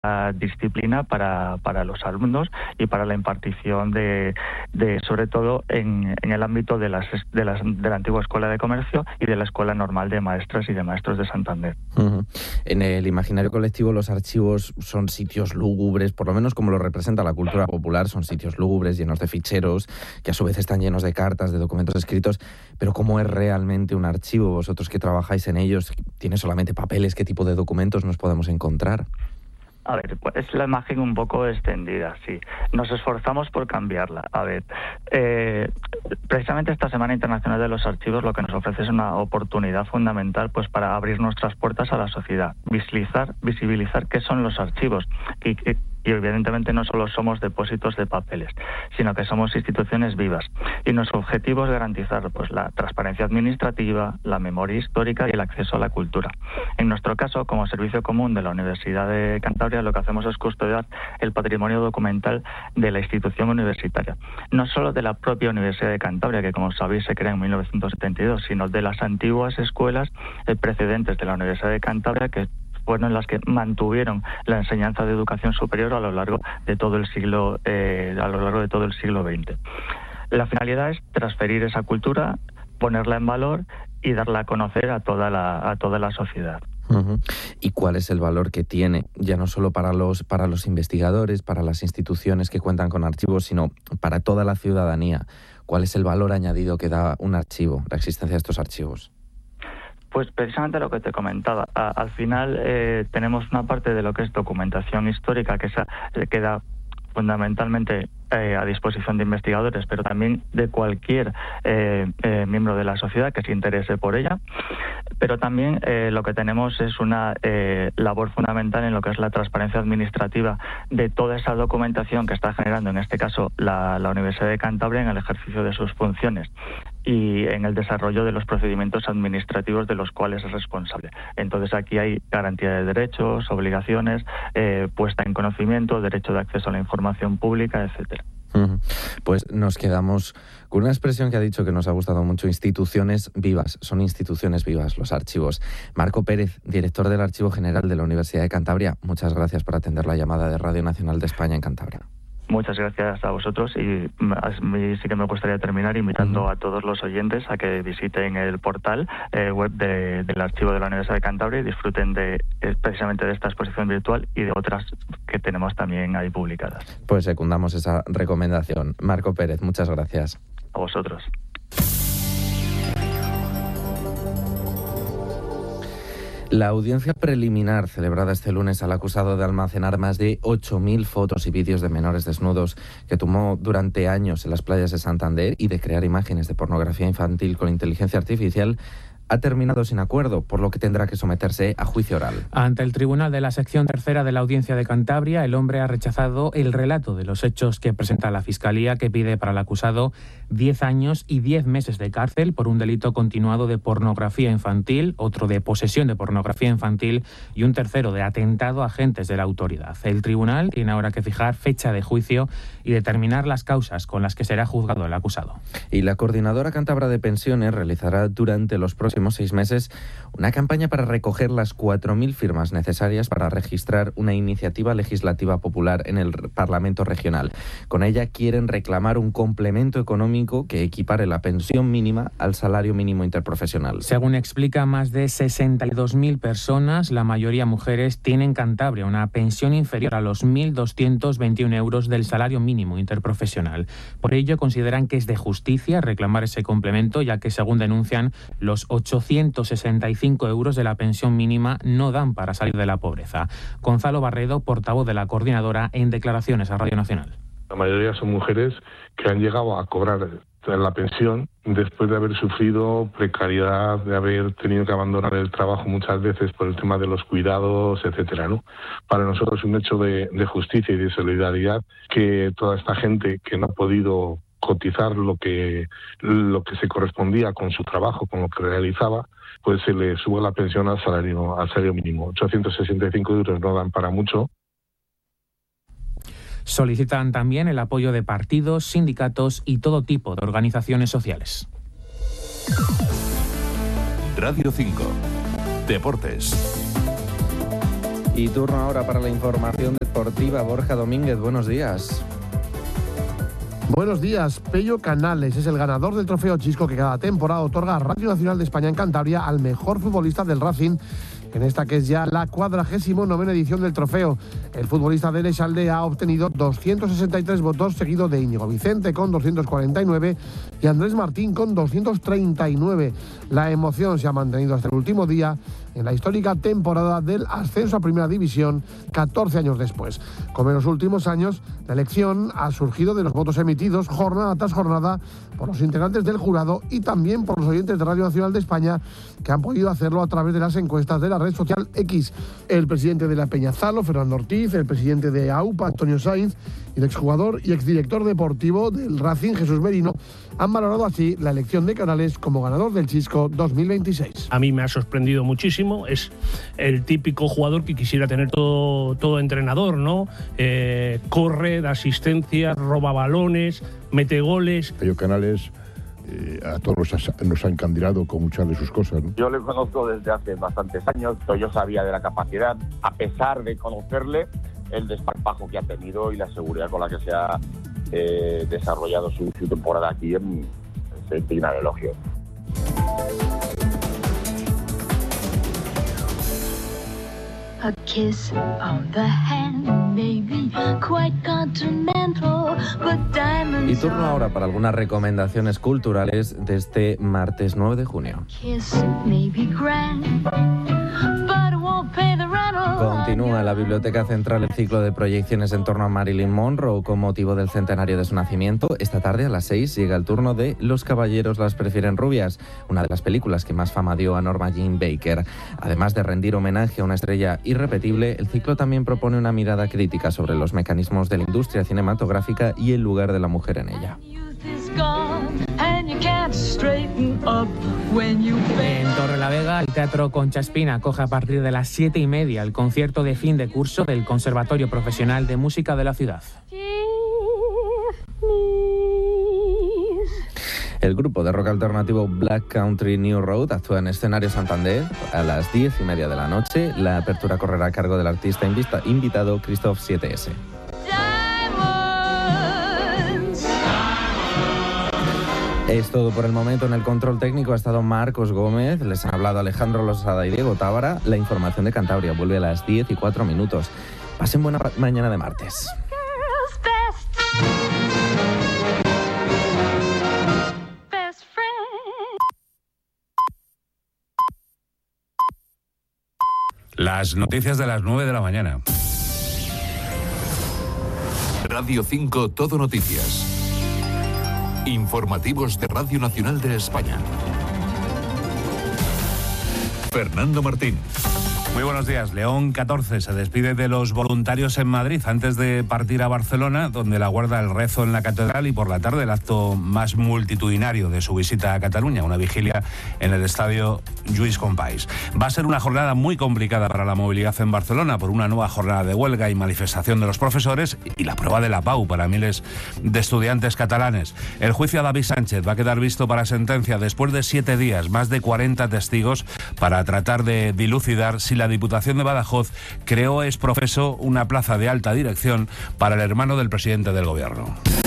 disciplina para los alumnos y para la impartición de sobre todo en el ámbito de la antigua Escuela de Comercio y de la Escuela Normal de Maestras y de Maestros de Santander. Uh-huh. En el imaginario colectivo los archivos son sitios lúgubres, por lo menos como lo representa la cultura popular, son sitios lúgubres llenos de ficheros que a su vez están llenos de cartas, de documentos escritos, pero ¿cómo es realmente un archivo? Vosotros que trabajáis en ellos, ¿tiene solamente papeles? ¿Qué tipo de documentos nos podemos encontrar? A ver, pues es la imagen un poco extendida, sí. Nos esforzamos por cambiarla. A ver, precisamente esta Semana Internacional de los Archivos lo que nos ofrece es una oportunidad fundamental pues para abrir nuestras puertas a la sociedad, visibilizar qué son los archivos y evidentemente no solo somos depósitos de papeles, sino que somos instituciones vivas. Y nuestro objetivo es garantizar pues la transparencia administrativa, la memoria histórica y el acceso a la cultura. En nuestro caso, como servicio común de la Universidad de Cantabria, lo que hacemos es custodiar el patrimonio documental de la institución universitaria. No solo de la propia Universidad de Cantabria, que como sabéis se crea en 1972, sino de las antiguas escuelas precedentes de la Universidad de Cantabria que fueron las que mantuvieron la enseñanza de educación superior a lo largo de todo el siglo XX. La finalidad es transferir esa cultura, ponerla en valor y darla a conocer a toda la sociedad. Uh-huh. ¿Y cuál es el valor que tiene, ya no solo para los investigadores, para las instituciones que cuentan con archivos, sino para toda la ciudadanía? ¿Cuál es el valor añadido que da un archivo, la existencia de estos archivos? Pues precisamente lo que te comentaba. Al final tenemos una parte de lo que es documentación histórica que queda fundamentalmente a disposición de investigadores, pero también de cualquier miembro de la sociedad que se interese por ella. Pero también lo que tenemos es una labor fundamental en lo que es la transparencia administrativa de toda esa documentación que está generando, en este caso, la Universidad de Cantabria en el ejercicio de sus funciones y en el desarrollo de los procedimientos administrativos de los cuales es responsable. Entonces aquí hay garantía de derechos, obligaciones, puesta en conocimiento, derecho de acceso a la información pública, etcétera. Pues nos quedamos con una expresión que ha dicho que nos ha gustado mucho: instituciones vivas. Son instituciones vivas los archivos. Marco Pérez, director del Archivo General de la Universidad de Cantabria, muchas gracias por atender la llamada de Radio Nacional de España en Cantabria. Muchas gracias a vosotros y a mí sí que me gustaría terminar invitando a todos los oyentes a que visiten el portal web del Archivo de la Universidad de Cantabria y disfruten precisamente de esta exposición virtual y de otras que tenemos también ahí publicadas. Pues secundamos esa recomendación. Marco Pérez, muchas gracias. A vosotros. La audiencia preliminar celebrada este lunes al acusado de almacenar más de 8.000 fotos y vídeos de menores desnudos que tomó durante años en las playas de Santander y de crear imágenes de pornografía infantil con inteligencia artificial ha terminado sin acuerdo, por lo que tendrá que someterse a juicio oral. Ante el Tribunal de la Sección Tercera de la Audiencia de Cantabria, el hombre ha rechazado el relato de los hechos que presenta la Fiscalía, que pide para el acusado 10 años y 10 meses de cárcel por un delito continuado de pornografía infantil, otro de posesión de pornografía infantil y un tercero de atentado a agentes de la autoridad. El tribunal tiene ahora que fijar fecha de juicio y determinar las causas con las que será juzgado el acusado. Y la Coordinadora Cántabra de Pensiones realizará durante los próximos 6 meses una campaña para recoger las 4.000 firmas necesarias para registrar una iniciativa legislativa popular en el Parlamento Regional. Con ella quieren reclamar un complemento económico que equipare la pensión mínima al salario mínimo interprofesional. Según explica, más de 62.000 personas, la mayoría mujeres, tienen en Cantabria una pensión inferior a los 1.221 euros del salario mínimo interprofesional. Por ello, consideran que es de justicia reclamar ese complemento, ya que, según denuncian, los 865 euros de la pensión mínima no dan para salir de la pobreza. Gonzalo Barredo, portavoz de la coordinadora, en declaraciones a Radio Nacional. La mayoría son mujeres que han llegado a cobrar la pensión después de haber sufrido precariedad, de haber tenido que abandonar el trabajo muchas veces por el tema de los cuidados, etcétera, ¿no? Para nosotros es un hecho de justicia y de solidaridad que toda esta gente que no ha podido cotizar lo que se correspondía con su trabajo, con lo que realizaba, pues se le sube la pensión al salario mínimo. 865 euros no dan para mucho. Solicitan también el apoyo de partidos, sindicatos y todo tipo de organizaciones sociales. Radio 5. Deportes. Y turno ahora para la información deportiva. Borja Domínguez, buenos días. Buenos días. Pello Canales es el ganador del trofeo Chisco que cada temporada otorga a Radio Nacional de España en Cantabria al mejor futbolista del Racing, en esta que es ya la 49ª edición del trofeo. El futbolista de Lechalde ha obtenido 263 votos, seguido de Íñigo Vicente con 249 y Andrés Martín con 239. La emoción se ha mantenido hasta el último día en la histórica temporada del ascenso a Primera División, 14 años después. Como en los últimos años, la elección ha surgido de los votos emitidos jornada tras jornada por los integrantes del jurado y también por los oyentes de Radio Nacional de España, que han podido hacerlo a través de las encuestas de la red social X. El presidente de la Peñazalo, Fernando Ortiz, el presidente de AUPA, Antonio Sainz, y el exjugador y exdirector deportivo del Racing, Jesús Merino, han valorado así la elección de Canales como ganador del Chisco 2026. A mí me ha sorprendido muchísimo. Es el típico jugador que quisiera tener todo entrenador, ¿no? Corre, da asistencias, roba balones, mete goles. Pello Canales a todos nos ha encandilado con muchas de sus cosas, ¿no? Yo le conozco desde hace bastantes años, yo sabía de la capacidad, a pesar de conocerle, el desparpajo que ha tenido y la seguridad con la que se ha desarrollado su temporada aquí es digna de elogio. A kiss on the hand, maybe quite continental, but diamonds. Y turno ahora para algunas recomendaciones culturales de este martes 9 de junio. Kiss may be grand, but it won't pay the rental. Continúa en la Biblioteca Central el ciclo de proyecciones en torno a Marilyn Monroe con motivo del centenario de su nacimiento. Esta tarde a las 6 llega el turno de Los caballeros las prefieren rubias, una de las películas que más fama dio a Norma Jean Baker. Además de rendir homenaje a una estrella irrepetible, el ciclo también propone una mirada crítica sobre los mecanismos de la industria cinematográfica y el lugar de la mujer en ella. En Torrelavega, el Teatro Concha Espina acoge a partir de las 7:30 el concierto de fin de curso del Conservatorio Profesional de Música de la ciudad. El grupo de rock alternativo Black Country New Road actúa en Escenario Santander a las 10:30 de la noche. La apertura correrá a cargo del artista invitado Christoph 7S. Es todo por el momento. En el control técnico ha estado Marcos Gómez, les han hablado Alejandro Losada y Diego Tábara. La información de Cantabria vuelve a las 10:04. Pasen buena mañana de martes. Las noticias de las 9 de la mañana. Radio 5 Todo Noticias. Informativos de Radio Nacional de España. Fernando Martín. Muy buenos días. León 14 se despide de los voluntarios en Madrid antes de partir a Barcelona, donde la guarda el rezo en la catedral y por la tarde el acto más multitudinario de su visita a Cataluña, una vigilia en el estadio Lluís Companys. Va a ser una jornada muy complicada para la movilidad en Barcelona por una nueva jornada de huelga y manifestación de los profesores y la prueba de la PAU para miles de estudiantes catalanes. El juicio a David Sánchez va a quedar visto para sentencia después de 7 días, más de 40 testigos para tratar de dilucidar si la Diputación de Badajoz creó ex profeso una plaza de alta dirección para el hermano del presidente del Gobierno.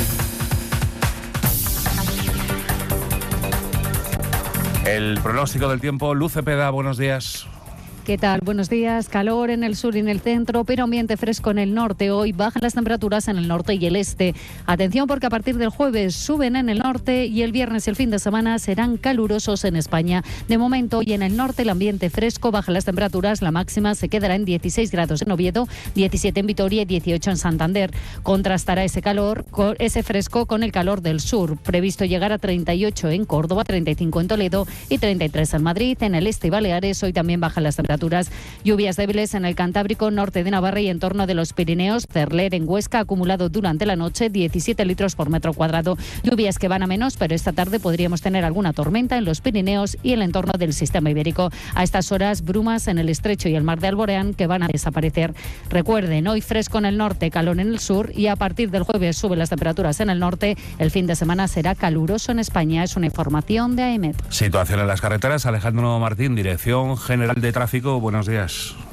El pronóstico del tiempo, Luz Cepeda, buenos días. ¿Qué tal? Buenos días. Calor en el sur y en el centro, pero ambiente fresco en el norte. Hoy bajan las temperaturas en el norte y el este. Atención porque a partir del jueves suben en el norte y el viernes y el fin de semana serán calurosos en España. De momento, hoy en el norte el ambiente fresco, bajan las temperaturas. La máxima se quedará en 16 grados en Oviedo, 17 en Vitoria y 18 en Santander. Contrastará ese calor, ese fresco con el calor del sur. Previsto llegar a 38 en Córdoba, 35 en Toledo y 33 en Madrid. En el este y Baleares hoy también bajan las temperaturas. Lluvias débiles en el Cantábrico, norte de Navarra y en torno de los Pirineos. Cerler en Huesca acumulado durante la noche 17 litros por metro cuadrado. Lluvias que van a menos, pero esta tarde podríamos tener alguna tormenta en los Pirineos y el entorno del sistema ibérico. A estas horas, brumas en el estrecho y el mar de Alborán que van a desaparecer. Recuerden, hoy fresco en el norte, calor en el sur y a partir del jueves suben las temperaturas en el norte. El fin de semana será caluroso en España. Es una información de AEMET. Situación en las carreteras. Alejandro Martín, Dirección General de Tráfico. Buenos días.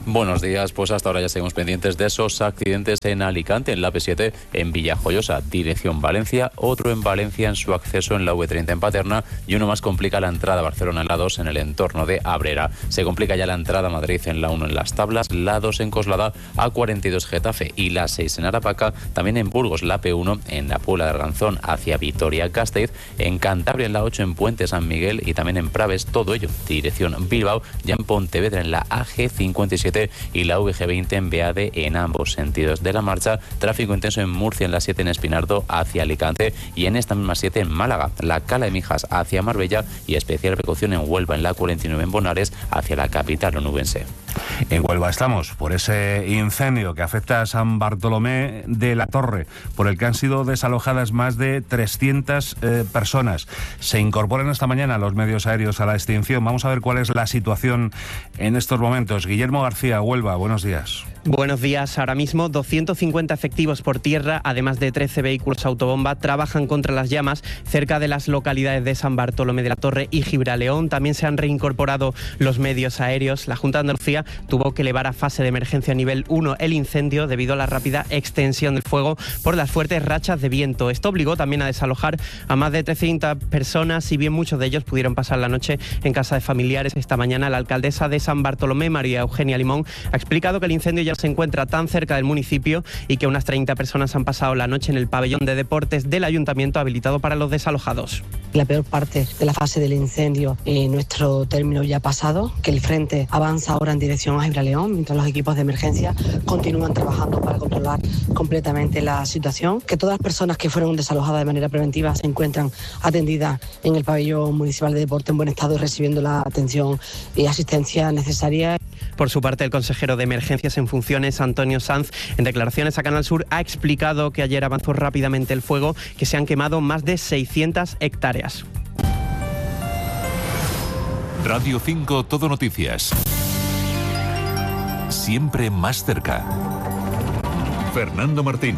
Buenos días, pues hasta ahora ya seguimos pendientes de esos accidentes en Alicante, en la AP7, en Villajoyosa, dirección Valencia, otro en Valencia en su acceso en la V30 en Paterna y uno más complica la entrada a Barcelona en la 2 en el entorno de Abrera. Se complica ya la entrada a Madrid en la 1 en Las Tablas, la 2 en Coslada, A42 Getafe y la 6 en Arapaca, también en Burgos la P1 en la Puebla de Arganzón hacia Vitoria-Gasteiz, en Cantabria en la 8 en Puente San Miguel y también en Praves, todo ello dirección Bilbao, ya en Pontevedra en la AG57 y la VG20 en Beade en ambos sentidos de la marcha. Tráfico intenso en Murcia en la 7 en Espinardo hacia Alicante y en esta misma 7 en Málaga, la Cala de Mijas hacia Marbella y especial precaución en Huelva en la 49 en Bonares hacia la capital onubense. En Huelva estamos por ese incendio que afecta a San Bartolomé de la Torre, por el que han sido desalojadas más de 300 personas. Se incorporan esta mañana los medios aéreos a la extinción. Vamos a ver cuál es la situación en estos momentos. Guillermo García, Huelva, buenos días. Buenos días. Ahora mismo 250 efectivos por tierra, además de 13 vehículos autobomba, trabajan contra las llamas cerca de las localidades de San Bartolomé de la Torre y Gibraleón. También se han reincorporado los medios aéreos. La Junta de Andalucía tuvo que elevar a fase de emergencia nivel 1 el incendio debido a la rápida extensión del fuego por las fuertes rachas de viento. Esto obligó también a desalojar a más de 300 personas, si bien muchos de ellos pudieron pasar la noche en casa de familiares. Esta mañana la alcaldesa de San Bartolomé, María Eugenia Limón, ha explicado que el incendio ya se encuentra tan cerca del municipio y que unas 30 personas han pasado la noche en el pabellón de deportes del ayuntamiento habilitado para los desalojados. La peor parte de la fase del incendio en nuestro término ya ha pasado, que el frente avanza ahora en dirección a Gibraleón, mientras los equipos de emergencia continúan trabajando para controlar completamente la situación, que todas las personas que fueron desalojadas de manera preventiva se encuentran atendidas en el pabellón municipal de deporte en buen estado y recibiendo la atención y asistencia necesaria. Por su parte, el consejero de Emergencias en funciones, Antonio Sanz, en declaraciones a Canal Sur, ha explicado que ayer avanzó rápidamente el fuego, que se han quemado más de 600 hectáreas. Radio 5 Todo Noticias. Siempre más cerca. Fernando Martín.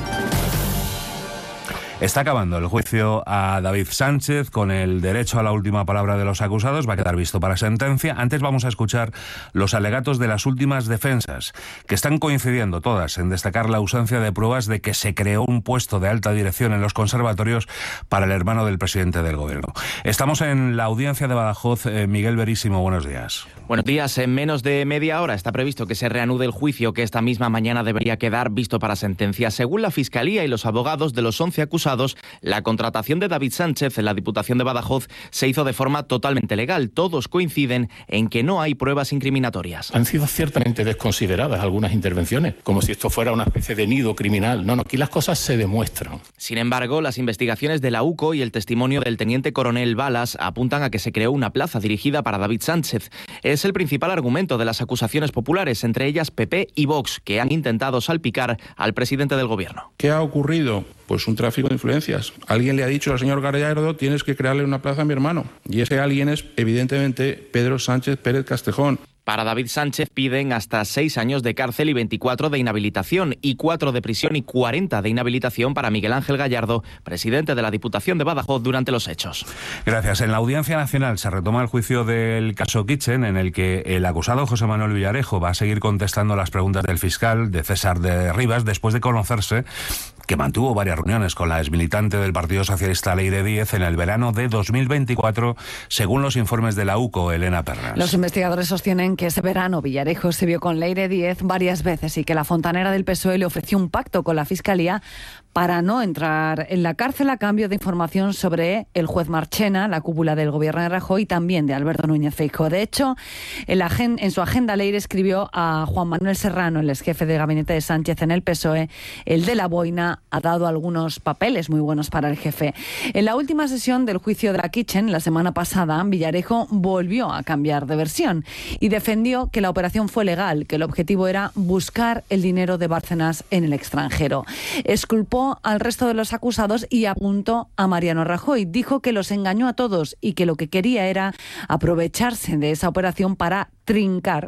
Está acabando el juicio a David Sánchez con el derecho a la última palabra de los acusados. Va a quedar visto para sentencia. Antes vamos a escuchar los alegatos de las últimas defensas, que están coincidiendo todas en destacar la ausencia de pruebas de que se creó un puesto de alta dirección en los conservatorios para el hermano del presidente del gobierno. Estamos en la audiencia de Badajoz. Miguel Verísimo, buenos días. Buenos días. En menos de media hora está previsto que se reanude el juicio que esta misma mañana debería quedar visto para sentencia. Según la Fiscalía y los abogados de los 11 acusados, la contratación de David Sánchez en la Diputación de Badajoz se hizo de forma totalmente legal. Todos coinciden en que no hay pruebas incriminatorias. Han sido ciertamente desconsideradas algunas intervenciones, como si esto fuera una especie de nido criminal. No, aquí las cosas se demuestran. Sin embargo, las investigaciones de la UCO y el testimonio del teniente coronel Balas apuntan a que se creó una plaza dirigida para David Sánchez. Es el principal argumento de las acusaciones populares, entre ellas PP y Vox, que han intentado salpicar al presidente del gobierno. ¿Qué ha ocurrido? Pues un tráfico de influencias. Alguien le ha dicho al señor Gallardo: tienes que crearle una plaza a mi hermano. Y ese alguien es, evidentemente, Pedro Sánchez Pérez Castejón. Para David Sánchez piden hasta 6 años de cárcel y 24 de inhabilitación, y 4 de prisión y 40 de inhabilitación para Miguel Ángel Gallardo, presidente de la Diputación de Badajoz durante los hechos. Gracias. En la Audiencia Nacional se retoma el juicio del caso Kitchen, en el que el acusado José Manuel Villarejo va a seguir contestando las preguntas del fiscal de César de Rivas, después de conocerse que mantuvo varias reuniones con la exmilitante del Partido Socialista Leire Díez en el verano de 2024, según los informes de la UCO, Elena Pernas. Los investigadores sostienen que ese verano Villarejo se vio con Leire Díez varias veces y que la fontanera del PSOE le ofreció un pacto con la Fiscalía para no entrar en la cárcel a cambio de información sobre el juez Marchena, la cúpula del gobierno de Rajoy y también de Alberto Núñez Feijóo. De hecho, en su agenda Leire escribió a Juan Manuel Serrano, el exjefe de gabinete de Sánchez en el PSOE: el de la boina ha dado algunos papeles muy buenos para el jefe. En la última sesión del juicio de la Kitchen, la semana pasada, Villarejo volvió a cambiar de versión y defendió que la operación fue legal, que el objetivo era buscar el dinero de Bárcenas en el extranjero. Exculpó al resto de los acusados y apuntó a Mariano Rajoy. Dijo que los engañó a todos y que lo que quería era aprovecharse de esa operación para trincar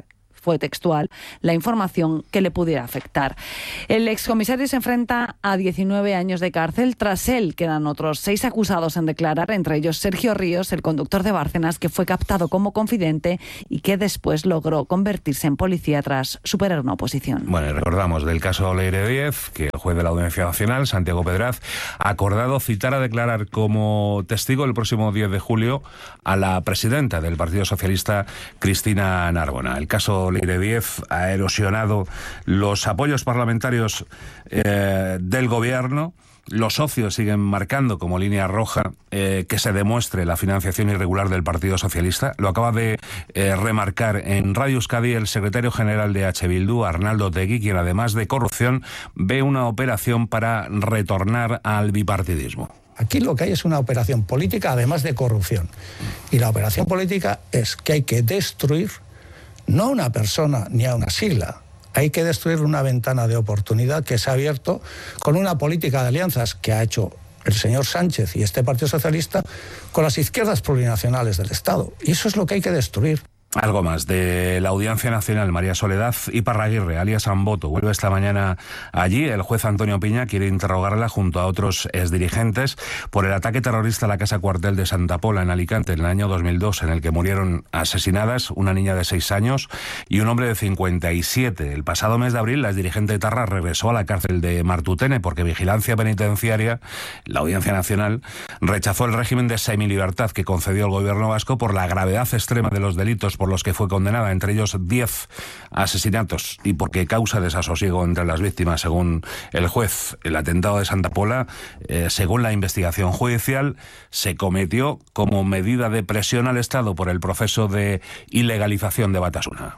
fue textual, la información que le pudiera afectar. El excomisario se enfrenta a 19 años de cárcel. Tras él quedan otros 6 acusados en declarar, entre ellos Sergio Ríos, el conductor de Bárcenas, que fue captado como confidente y que después logró convertirse en policía tras superar una oposición. Bueno, y recordamos del caso Leire Díez, que el juez de la Audiencia Nacional, Santiago Pedraz, ha acordado citar a declarar como testigo el próximo 10 de julio a la presidenta del Partido Socialista, Cristina Narbona. El caso Leire Díez ha erosionado los apoyos parlamentarios del Gobierno. Los socios siguen marcando como línea roja que se demuestre la financiación irregular del Partido Socialista. Lo acaba de remarcar en Radio Euskadi el secretario general de H. Bildu, Arnaldo Otegi, quien además de corrupción ve una operación para retornar al bipartidismo. Aquí lo que hay es una operación política además de corrupción. Y la operación política es que hay que destruir no a una persona ni a una sigla. Hay que destruir una ventana de oportunidad que se ha abierto con una política de alianzas que ha hecho el señor Sánchez y este Partido Socialista con las izquierdas plurinacionales del Estado. Y eso es lo que hay que destruir. Algo más de la Audiencia Nacional. María Soledad Iparraguirre, alias Amboto, vuelve esta mañana allí. El juez Antonio Piña quiere interrogarla junto a otros exdirigentes por el ataque terrorista a la Casa Cuartel de Santa Pola en Alicante en el año 2002, en el que murieron asesinadas una niña de 6 años y un hombre de 57. El pasado mes de abril, la exdirigente etarra regresó a la cárcel de Martutene porque Vigilancia Penitenciaria, la Audiencia Nacional, rechazó el régimen de semilibertad que concedió el gobierno vasco por la gravedad extrema de los delitos por los que fue condenada, entre ellos 10 asesinatos, y porque causa desasosiego entre las víctimas, según el juez. El atentado de Santa Pola, según la investigación judicial, se cometió como medida de presión al Estado por el proceso de ilegalización de Batasuna.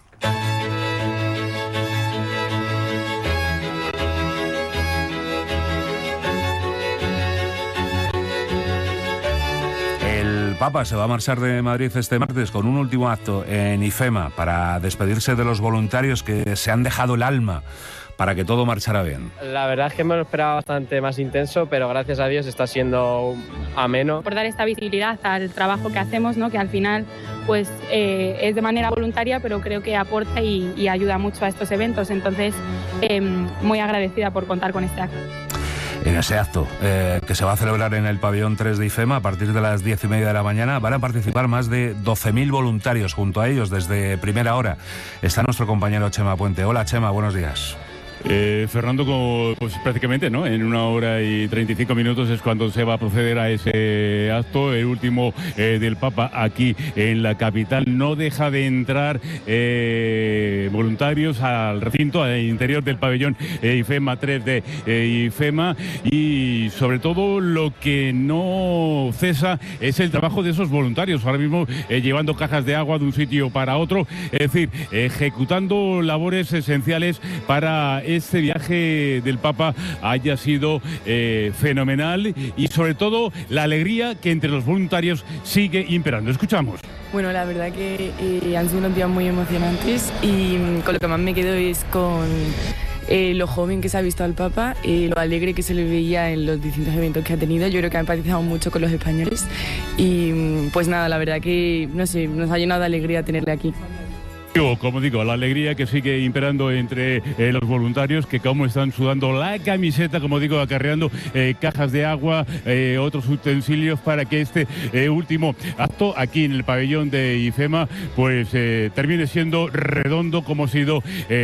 El Papa se va a marchar de Madrid este martes con un último acto en IFEMA para despedirse de los voluntarios que se han dejado el alma para que todo marchara bien. La verdad es que me lo esperaba bastante más intenso, pero gracias a Dios está siendo ameno. Por dar esta visibilidad al trabajo que hacemos, ¿no? Que al final pues es de manera voluntaria, pero creo que aporta y ayuda mucho a estos eventos. Entonces, muy agradecida por contar con este acto. En ese acto, que se va a celebrar en el pabellón 3 de IFEMA a partir de las 10:30 de la mañana, van a participar más de 12.000 voluntarios. Junto a ellos, desde primera hora, está nuestro compañero Chema Puente. Hola, Chema, buenos días. Fernando, pues prácticamente, ¿no? En 1 hora y 35 minutos es cuando se va a proceder a ese acto, el último del Papa aquí en la capital. No deja de entrar voluntarios al recinto, al interior del pabellón IFEMA 3 de IFEMA, y sobre todo lo que no cesa es el trabajo de esos voluntarios, ahora mismo llevando cajas de agua de un sitio para otro, es decir, ejecutando labores esenciales para este viaje del Papa haya sido fenomenal, y sobre todo la alegría que entre los voluntarios sigue imperando. Escuchamos. Bueno, la verdad que han sido unos días muy emocionantes, y con lo que más me quedo es con lo joven que se ha visto al Papa, lo alegre que se le veía en los distintos eventos que ha tenido. Yo creo que ha empatizado mucho con los españoles, y pues nada, la verdad que, no sé, nos ha llenado de alegría tenerle aquí. Como digo, la alegría que sigue imperando entre los voluntarios, que como están sudando la camiseta, como digo, acarreando cajas de agua, otros utensilios para que este último acto aquí en el pabellón de IFEMA pues termine siendo redondo, como ha sido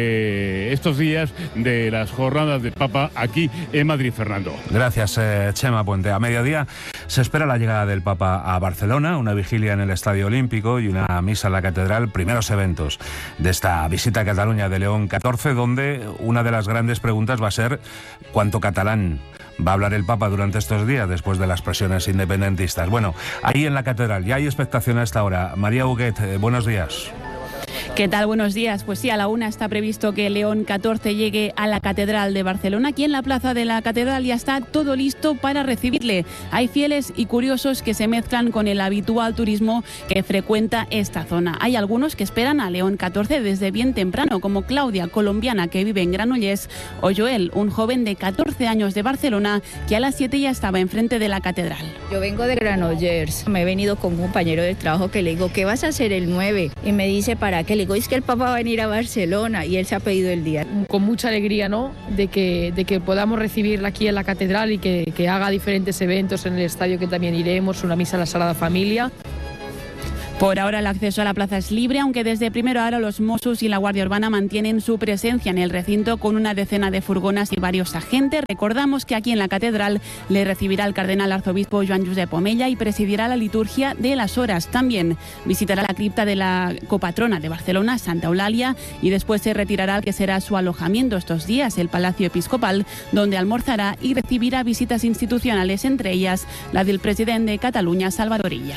estos días de las jornadas del Papa aquí en Madrid, Fernando. Gracias, Chema Puente. A mediodía se espera la llegada del Papa a Barcelona, una vigilia en el Estadio Olímpico y una misa en la Catedral, primeros eventos de esta visita a Cataluña de León XIV, donde una de las grandes preguntas va a ser ¿cuánto catalán va a hablar el Papa durante estos días después de las presiones independentistas? Bueno, ahí en la Catedral ya hay expectación a esta hora. María Huguet, buenos días. ¿Qué tal? Buenos días. Pues sí, a la 1 está previsto que León XIV llegue a la Catedral de Barcelona. Aquí en la plaza de la Catedral ya está todo listo para recibirle. Hay fieles y curiosos que se mezclan con el habitual turismo que frecuenta esta zona. Hay algunos que esperan a León XIV desde bien temprano, como Claudia, colombiana que vive en Granollers, o Joel, un joven de 14 años de Barcelona que a las 7 ya estaba enfrente de la Catedral. Yo vengo de Granollers. Me he venido con un compañero de trabajo que le digo, ¿qué vas a hacer el 9? Y me dice, ¿para qué? Le explicó, es que el Papa va a venir a Barcelona y él se ha pedido el día. Con mucha alegría, ¿no?, de que podamos recibirla aquí en la catedral y que haga diferentes eventos en el estadio, que también iremos, una misa a la Sagrada Familia. Por ahora el acceso a la plaza es libre, aunque desde primera hora los Mossos y la Guardia Urbana mantienen su presencia en el recinto con una decena de furgonas y varios agentes. Recordamos que aquí en la catedral le recibirá el cardenal arzobispo Joan Josep Omella y presidirá la liturgia de las horas. También visitará la cripta de la copatrona de Barcelona, Santa Eulalia, y después se retirará al que será su alojamiento estos días, el Palacio Episcopal, donde almorzará y recibirá visitas institucionales, entre ellas la del presidente de Cataluña, Salvador Illa.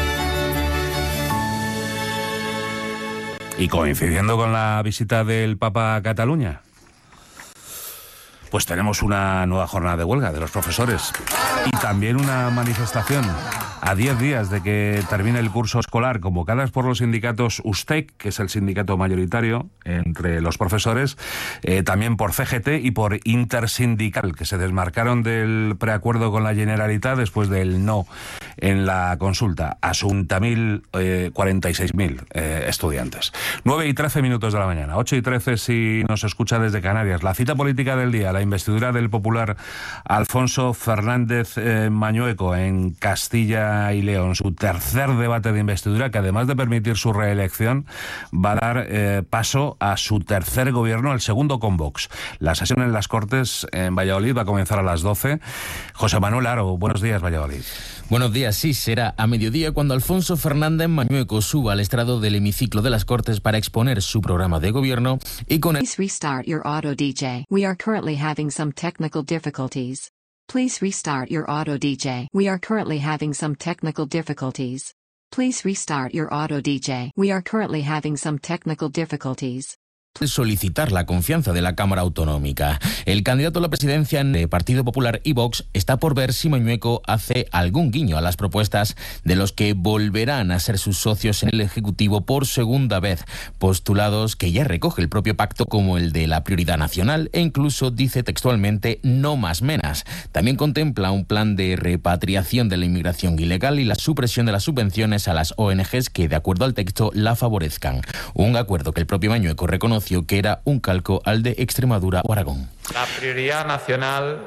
Y coincidiendo con la visita del Papa a Cataluña, pues tenemos una nueva jornada de huelga de los profesores y también una manifestación a 10 días de que termine el curso escolar, convocadas por los sindicatos USTEC, que es el sindicato mayoritario entre los profesores, también por CGT y por Intersindical, que se desmarcaron del preacuerdo con la Generalitat después del no en la consulta. Asunta 46.000 estudiantes. 9:13 de la mañana, 8:13 si nos escucha desde Canarias. La cita política del día, la investidura del popular Alfonso Fernández Mañueco en Castilla y León, su tercer debate de investidura, que además de permitir su reelección, va a dar paso a su tercer gobierno, el segundo con Vox. La sesión en las Cortes en Valladolid va a comenzar a las 12. José Manuel Aro, buenos días, Valladolid. Buenos días, sí, será a mediodía cuando Alfonso Fernández Mañueco suba al estrado del hemiciclo de las Cortes para exponer su programa de gobierno y con el... Please restart your auto DJ. We are currently having some technical difficulties. Please restart your auto DJ. We are currently having some technical difficulties. Please restart your auto DJ. We are currently having some technical difficulties. solicitar la confianza de la Cámara Autonómica. El candidato a la presidencia de Partido Popular y Vox está por ver si Mañueco hace algún guiño a las propuestas de los que volverán a ser sus socios en el Ejecutivo por segunda vez, postulados que ya recoge el propio pacto como el de la prioridad nacional e incluso dice textualmente no más menas. También contempla un plan de repatriación de la inmigración ilegal y la supresión de las subvenciones a las ONGs que, de acuerdo al texto, la favorezcan. Un acuerdo que el propio Mañueco reconoció que era un calco al de Extremadura o Aragón. La prioridad nacional,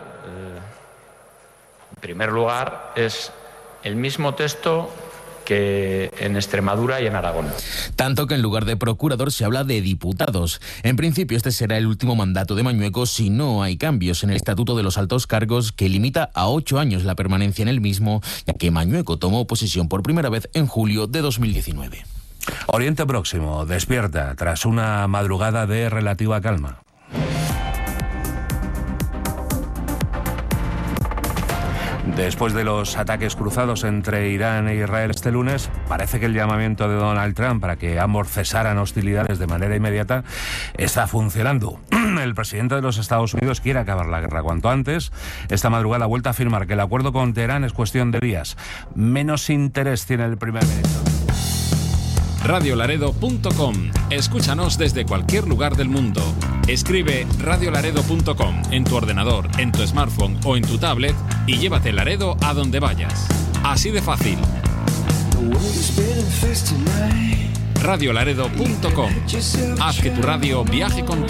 en primer lugar, es el mismo texto que en Extremadura y en Aragón. Tanto que en lugar de procurador se habla de diputados. En principio este será el último mandato de Mañueco si no hay cambios en el Estatuto de los Altos Cargos, que limita a 8 años la permanencia en el mismo, ya que Mañueco tomó posesión por primera vez en julio de 2019. Oriente Próximo despierta tras una madrugada de relativa calma. Después de los ataques cruzados entre Irán e Israel este lunes, parece que el llamamiento de Donald Trump para que ambos cesaran hostilidades de manera inmediata está funcionando. El presidente de los Estados Unidos quiere acabar la guerra cuanto antes. Esta madrugada ha vuelto a afirmar que el acuerdo con Teherán es cuestión de días. Menos interés tiene el primer ministro. Radiolaredo.com. Escúchanos desde cualquier lugar del mundo. Escribe radiolaredo.com en tu ordenador, en tu smartphone o en tu tablet y llévate Laredo a donde vayas. Así de fácil. Radiolaredo.com. Haz que tu radio viaje contigo.